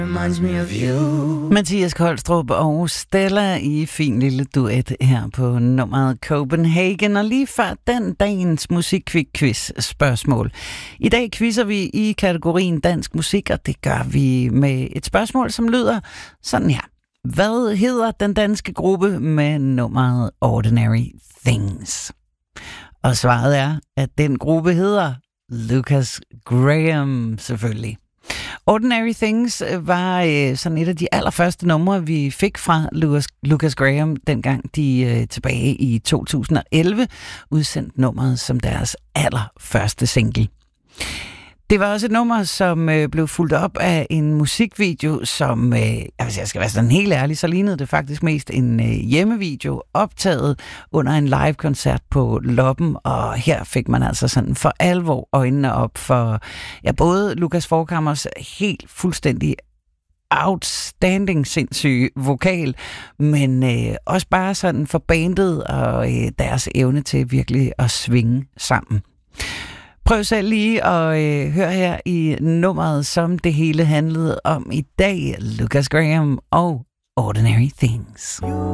Reminds me of you. Mathias Kolstrup og Stella i fin lille duet her på nummeret Copenhagen. Og lige før den dagens musikquiz spørgsmål. I dag quizzer vi i kategorien dansk musik, og det gør vi med et spørgsmål, som lyder sådan her. Hvad hedder den danske gruppe med nummeret Ordinary Things? Og svaret er, at den gruppe hedder Lucas Graham, selvfølgelig. Ordinary Things var sådan et af de allerførste numre, vi fik fra Lucas Graham, dengang de tilbage i 2011 udsendte nummeret som deres allerførste single. Det var også et nummer, som blev fulgt op af en musikvideo, som, jeg skal være sådan helt ærlig, så lignede det faktisk mest en hjemmevideo, optaget under en live-koncert på Loppen, og her fik man altså sådan for alvor øjnene op for både Lucas Forchhammers helt fuldstændig outstanding sindssyge vokal, men også bare sådan for bandet og deres evne til virkelig at svinge sammen. Prøv selv lige at høre her i nummeret, som det hele handlede om i dag. Lucas Graham og Ordinary Things.